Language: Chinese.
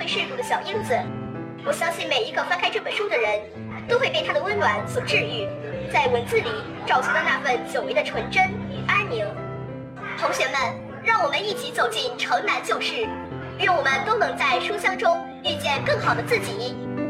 世故的小英子。我相信每一个翻开这本书的人，都会被它的温暖所治愈，在文字里找寻到那份久违的纯真与安宁。同学们，让我们一起走进城南旧事，愿我们都能在书香中遇见更好的自己。